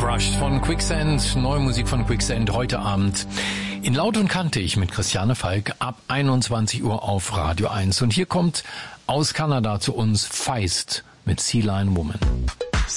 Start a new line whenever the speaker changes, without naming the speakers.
Crushed von Quicksand, neue Musik von Quicksand heute Abend in Laut und Kantig mit Christiane Falk ab 21 Uhr auf Radio 1. Und hier kommt aus Kanada zu uns Feist mit Sea Lion Woman.